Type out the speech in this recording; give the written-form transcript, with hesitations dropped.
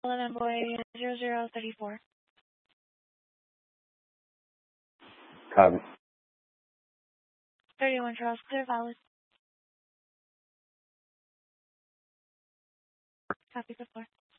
11 boy 0034. Copy. 31 Charles, clear valid. Copy, good floor.